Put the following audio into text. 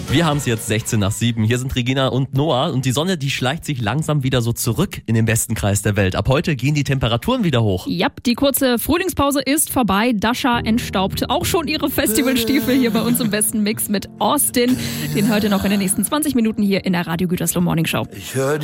Wir haben es jetzt 16:07. Hier sind Regina und Noah und die Sonne, die schleicht sich langsam wieder so zurück in den besten Kreis der Welt. Ab heute gehen die Temperaturen wieder hoch. Ja, die kurze Frühlingspause ist vorbei. Dasha entstaubt auch schon ihre Festivalstiefel hier bei uns im besten Mix mit Austin. Den hört ihr noch in den nächsten 20 Minuten hier in der Radio Gütersloh Morning Show. Ich hör